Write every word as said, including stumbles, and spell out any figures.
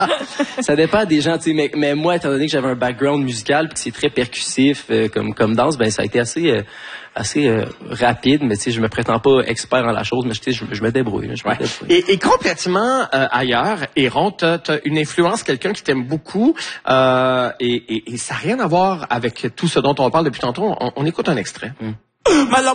Ça dépend des gens, tu sais, mais, mais moi, étant donné que j'avais un background musical puis que c'est très percussif euh, comme comme danse, ben ça a été assez euh, assez euh, rapide, mais tu sais, je me prétends pas expert en la chose, mais je, je, je me débrouille. Là, je ouais. me débrouille. Et, et complètement euh, ailleurs, Héron, t'as, t'as une influence, quelqu'un qui t'aime beaucoup, euh, et, et, et ça n'a rien à voir avec tout ce dont on parle depuis tantôt. On, on écoute un extrait. Mm.